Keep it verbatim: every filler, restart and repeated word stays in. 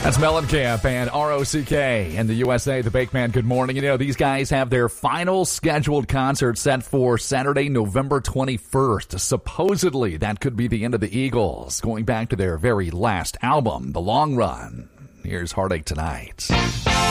That's Mellencamp and R O C K and the U S A, the Bake Man. Good morning. You know, these guys have their final scheduled concert set for Saturday, November twenty-first. Supposedly, that could be the end of the Eagles, going back to their very last album, The Long Run. Here's Heartache Tonight.